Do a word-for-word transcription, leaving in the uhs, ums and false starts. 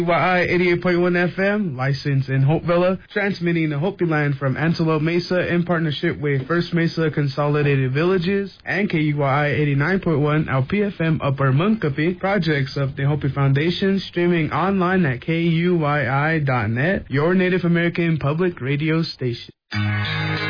Y I eighty-eight point one F M, licensed in Hopevilla, transmitting the Hopi line from Antelope Mesa in partnership with First Mesa Consolidated Villages and K U Y I eighty-nine point one L P F M Upper Munkapi, projects of the Hopi Foundation, streaming online at K U Y I dot net, your Native American public radio station.